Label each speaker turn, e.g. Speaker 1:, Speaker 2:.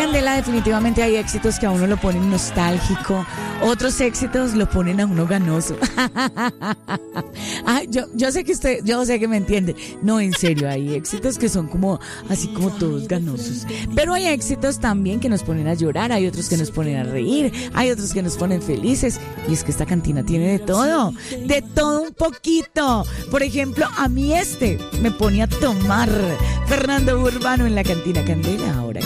Speaker 1: Candela, definitivamente hay éxitos que a uno lo ponen nostálgico, otros éxitos lo ponen a uno ganoso. Ay, yo sé que yo sé que me entiende. No, en serio, hay éxitos que son como así como todos ganosos. Pero hay éxitos también que nos ponen a llorar, hay otros que nos ponen a reír, hay otros que nos ponen felices. Y es que esta cantina tiene de todo un poquito. Por ejemplo, a mí me pone a tomar. Fernando Urbano en la cantina Candela, ahora